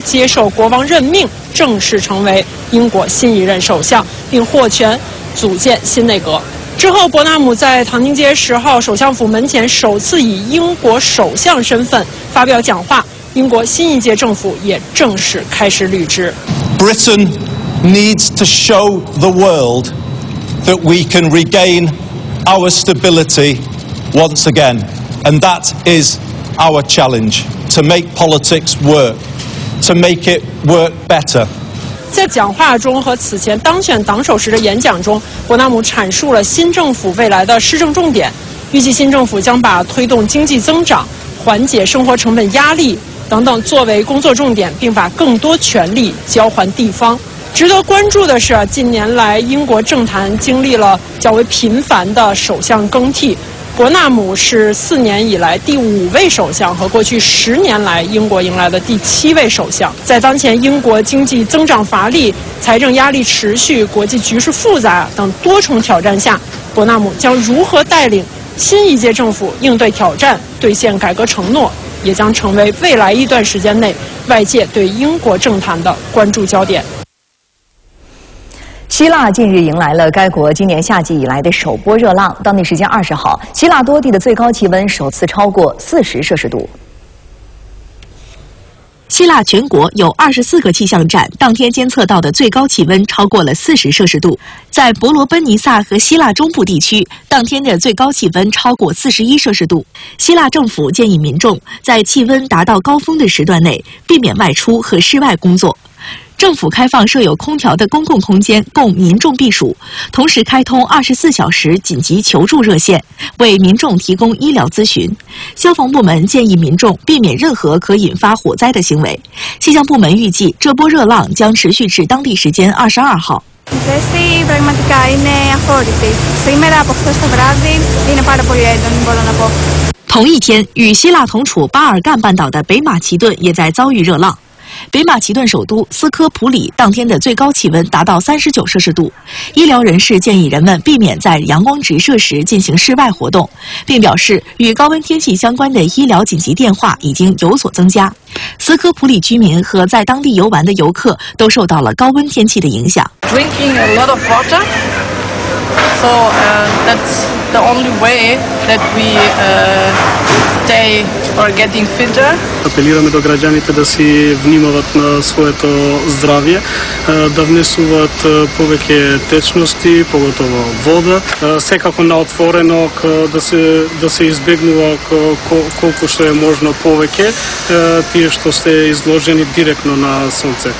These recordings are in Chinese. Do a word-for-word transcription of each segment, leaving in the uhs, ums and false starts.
接受国王任命，正式成为英国新一任首相，并获权组建新内阁。之后，伯纳姆在唐宁街十号首相府门前首次以英国首相身份发表讲话，英国新一届政府也正式开始履职。 Britain needs to show the world that we can regain our stability once again, and that is our challenge, to make politics work, to make it work better. 在讲话中和此前当选党首时的演讲中，伯纳姆阐述了新政府未来的施政重点，预计新政府将把推动经济增长、缓解生活成本压力等等作为工作重点，并把更多权力交还地方。值得关注的是，近年来英国政坛经历了较为频繁的首相更替。伯纳姆是四年以来第五位首相，和过去十年来英国迎来的第七位首相。在当前英国经济增长乏力、财政压力持续、国际局势复杂等多重挑战下，伯纳姆将如何带领新一届政府应对挑战、兑现改革承诺，也将成为未来一段时间内外界对英国政坛的关注焦点。 希腊近日迎来了该国今年夏季以来的首波热浪。当地时间二十号，希腊多地的最高气温首次超过四十摄氏度。 希腊全国有二十四个气象站，当天监测到的最高气温超过了四十摄氏度。在伯罗奔尼撒和希腊中部地区，当天的最高气温超过四十一摄氏度。希腊政府建议民众在气温达到高峰的时段内避免外出和室外工作。政府开放设有空调的公共空间供民众避暑，同时开通二十四小时紧急求助热线，为民众提供医疗咨询。消防部门建议民众避免任何可引发火灾的行为。气象部门预计这波热浪将持续至当地时间二十二号。 Ζέστη πραγματικά είναι αφόρητη. Σήμερα από χθες το βράδυ είναι πάρα πολύ έντονη, μπορώ να πω. 同一天，与希腊同处巴尔干半岛的北马其顿也在遭遇热浪。北马其顿首都斯科普里当天的最高气温达到三十九摄氏度，医疗人士建议人们避免在阳光直射时进行室外活动，并表示与高温天气相关的医疗紧急电话已经有所增加。斯科普里居民和在当地游玩的游客都受到了高温天气的影响。 Drinking a lot of water, so uh, that's the only way that we uh, stay or getting fitter. Апелираме до граѓаните да си внимават на своето здравје, да внесуваат повеќе течности, поготово вода, секако на отворено да се да се избегнува колку што е можно повеќе тие што се изложени директно на сонце.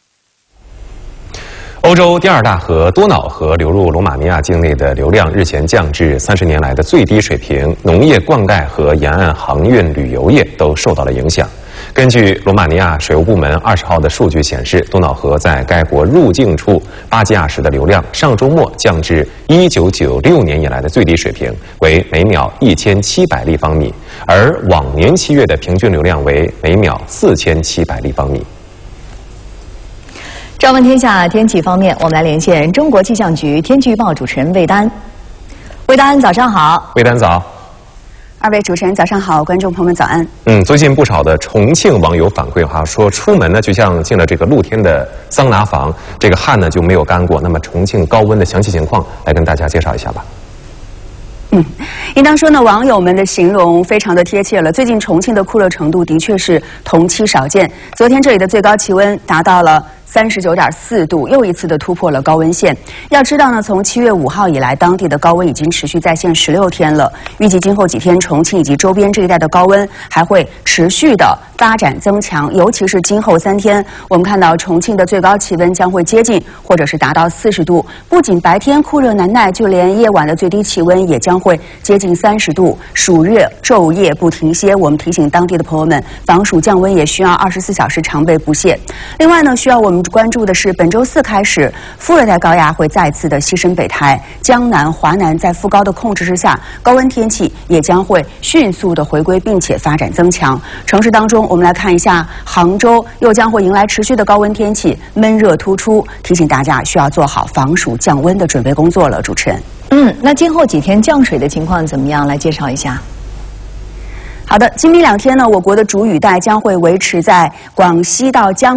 欧洲第二大河多瑙河流入罗马尼亚境内的流量日前降至三十年来的最低水平，农业、灌溉和沿岸航运、旅游业都受到了影响。根据罗马尼亚水务部门二十号的数据显示，多瑙河在该国入境处巴基亚什的流量上周末降至一九九六年以来的最低水平，为每秒一千七百立方米，而往年七月的平均流量为每秒四千七百立方米。 朝闻天下天气方面，我们来连线中国气象局天气预报主持人魏丹。魏丹，早上好。 魏丹早。 二位主持人早上好，观众朋友们早安。 嗯，最近不少的重庆网友反馈哈，说出门呢就像进了这个露天的桑拿房，这个汗呢就没有干过。那么重庆高温的详细情况，来跟大家介绍一下吧。 嗯，应当说呢，网友们的形容非常的贴切了。最近重庆的酷热程度的确是同期少见。昨天这里的最高气温达到了三十九点四度，又一次的突破了高温线。要知道呢，从七月五号以来，当地的高温已经持续在线十六天了。预计今后几天，重庆以及周边这一带的高温还会持续的发展增强，尤其是今后三天，我们看到重庆的最高气温将会接近或者是达到四十度。不仅白天酷热难耐，就连夜晚的最低气温也将会接近三十度，暑热昼夜不停歇。我们提醒当地的朋友们，防暑降温也需要二十四小时常备不懈。另外呢，需要我们关注的是，本周四开始，副热带高压会再次的西伸北抬，江南、华南在副高的控制之下，高温天气也将会迅速的回归，并且发展增强。城市当中，我们来看一下，杭州又将会迎来持续的高温天气，闷热突出，提醒大家需要做好防暑降温的准备工作了。主持人， 嗯，那今后几天降水的情况怎么样？来介绍一下。 好的，今明两天呢，我国的主雨带将会维持在广西到江